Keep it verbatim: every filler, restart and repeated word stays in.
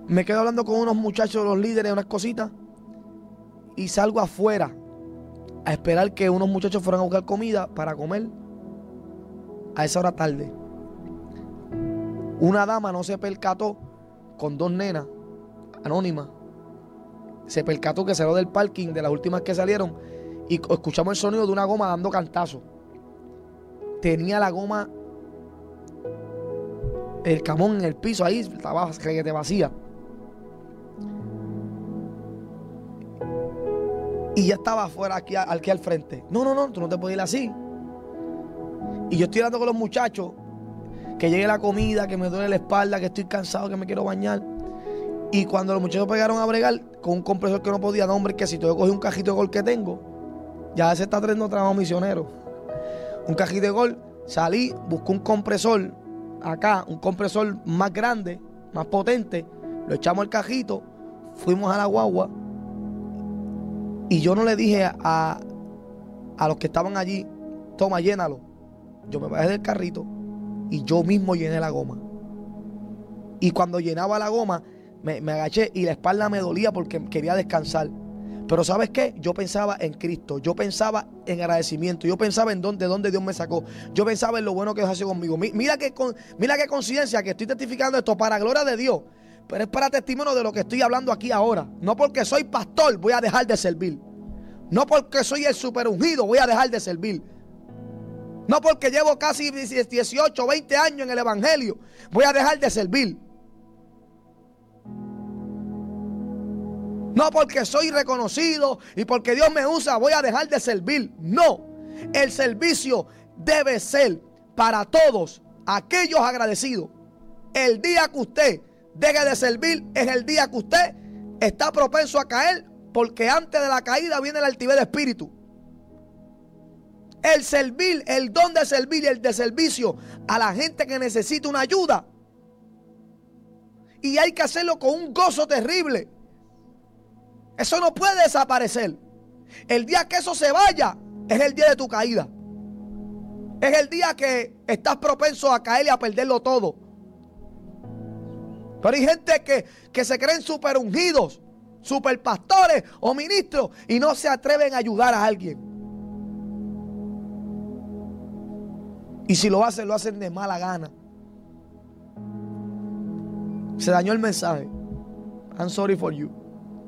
Me quedo hablando con unos muchachos, los líderes, unas cositas, y salgo afuera a esperar que unos muchachos fueran a buscar comida para comer a esa hora tarde. Una dama no se percató con dos nenas anónimas. Se percató que salió del parking de las últimas que salieron y escuchamos el sonido de una goma dando cantazo. Tenía la goma, el camón en el piso ahí, estaba reguete vacía. Y ya estaba afuera, aquí, aquí al frente. No, no, no, tú no te puedes ir así. Y yo estoy hablando con los muchachos, que llegue la comida, que me duele la espalda, que estoy cansado, que me quiero bañar. Y cuando los muchachos pegaron a bregar con un compresor que no podía, no, hombre, que si yo cogí un cajito de gol que tengo, ya se está trayendo trabajo misionero. Un cajito de gol, salí, busqué un compresor acá, un compresor más grande, más potente, lo echamos al cajito, fuimos a la guagua. Y yo no le dije a, a los que estaban allí, toma, llénalo. Yo me bajé del carrito y yo mismo llené la goma. Y cuando llenaba la goma, me, me agaché y la espalda me dolía porque quería descansar. Pero ¿sabes qué? Yo pensaba en Cristo, yo pensaba en agradecimiento, yo pensaba en dónde, dónde Dios me sacó, yo pensaba en lo bueno que Dios hace conmigo. Mira qué, mira qué conciencia que estoy testificando esto para gloria de Dios. Pero es para testimonio de lo que estoy hablando aquí ahora. No porque soy pastor voy a dejar de servir. No porque soy el super ungido voy a dejar de servir. No porque llevo casi dieciocho, veinte años en el evangelio voy a dejar de servir. No porque soy reconocido y porque Dios me usa voy a dejar de servir. No, el servicio debe ser para todos aquellos agradecidos. El día que usted deje de servir es el día que usted está propenso a caer, porque antes de la caída viene el altivez de espíritu. El servir, el don de servir y el de servicio a la gente que necesita una ayuda. Y hay que hacerlo con un gozo terrible. Eso no puede desaparecer. El día que eso se vaya es el día de tu caída. Es el día que estás propenso a caer y a perderlo todo. Pero hay gente que, que se creen super ungidos, super pastores o ministros y no se atreven a ayudar a alguien. Y si lo hacen, lo hacen de mala gana. Se dañó el mensaje. I'm sorry for you.